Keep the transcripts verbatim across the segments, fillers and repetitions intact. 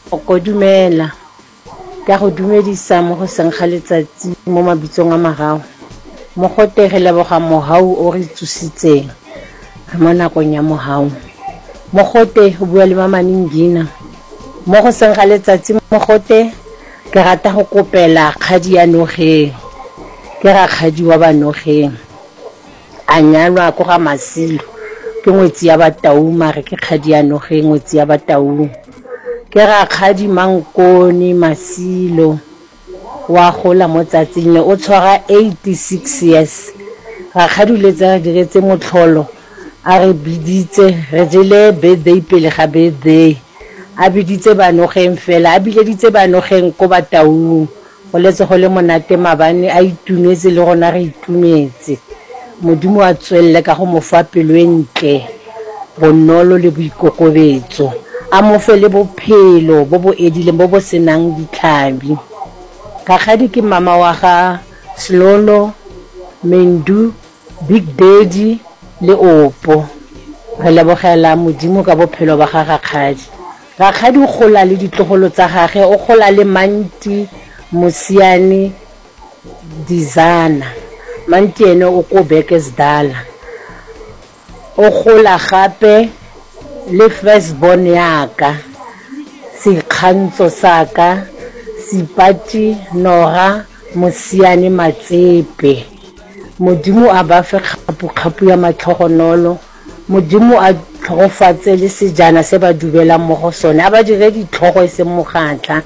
Go dumela ka go dumedisa mo go seng ga letsatsi mo mabitsong a marao. Mogote re leboga mohau o re tsusitseng mo nakong ya mohau. Mogote o bua le Mama Ningina. Mo go seng ga letsatsi mogote ke rata go kopela kgadi ya Nogeng. Ke ra kgadi wa ba Nogeng. A nyalwa go ga Masilo. Ke ngwetsi ya Batau mare ke kgadi ya Nogeng ngwetsi ya Batau. Ke ra kgadi Mankoni Masilo wa gola mo tsatsing le o tshwara eighty-six years. Ra kgadi le tsa diretse motlholo a re biditse re jele birthday pele ga birthday. A biditse ba Nogeng fela a bileditse ba Nogeng ko Batau go letse go le monate mabane a itumetse le gona re itumetse. Modimo a tswelle ka go mofa pelo entle bonolo le boikokobetso. A mofe le bophelo bo bo edileng bo bo senang ditlhabi. Kagadi ke mama wa ga Slolo, Mendu, Big Daddy le Opo. Re lebogela modimo ka bophelo ba ga Kagadi. Kagadi o gola le ditlogolo tsa gagwe, o gola le Manti Mosiane Dizana. Manti ene o ko Bekesdala. O gola gape le firstborn yaka Sekgantso saka Sipati Nora Mosiane Matsepe. Modimo a ba fe kgapu-kgapu ya matlhogonolo. Modimo a tlhogofatse le sejana se ba dubelang mo go sone. A ba dire ditlhogo e se mogatla.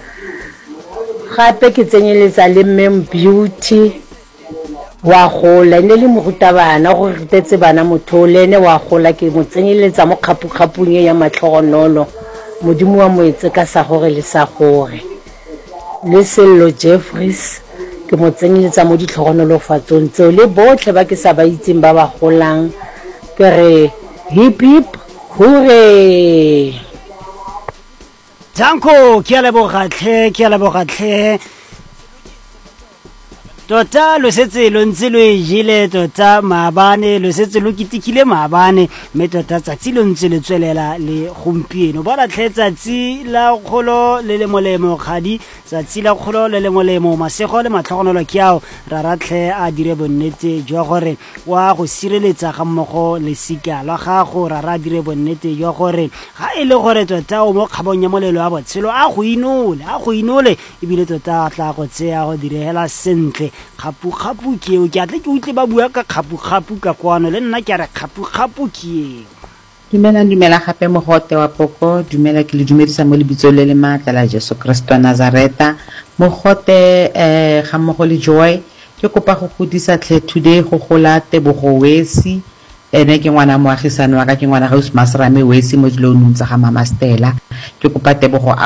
Gape ke tsenyeletsa le Mem Beauty wa gola ne le morutabana go rutetse bana motho le ne wa gola ke mo tsenyeletsa mo kgapu-kgapung ya matlhogonolo. Modimo wa moetse ka sa gore le sa gore. Le Sello Jeffries ke mo tsenyeletsa mo ditlhogonolofatsong tseo le botlhe ba ke sa ba itseng ba ba golang ke re hip hip hooray. Tanko ke a lebogatlhe ke a lebogatlhe tota lo setse lo ntse lo jile tota maabane lo setse lo kitikile maabane mme tota tsatsi lo ntse le tswelela le gompieno ba la tlhetsatsi la kgolo le le molemo kgadi tsatsi la kgolo le le molemo masego le matlhogonolo ke ao ra ratlhe a dire bonnete jwa gore wa go sireletsa ga mmogo le sika la gago ra ra dire bonnete jwa gore ga e le gore tota o mo kgabong ya molelo a botshelo a go inole a go inole ebile tota tla go tseya go direla sentle kgapu-kgapu ke o ke atle ke utlwe ba bua ka kgapu-kgapu ka kwano le nna ke re kgapu-kgapu ke eo. Dumela dumela gape mogote wa Poko, dumela ke le dumedisa mo lebitso le le maatla la Jesu Kristo wa Nazareta. Mogote eh ga mmogo le Joy ke kopa go godisa tle today go gola Tebogo Wesi ene ke ngwana moagisane wa ka ke ngwana House Masrame Wesi mo dilong tsa ga Mama Stella ke kopa Tebogo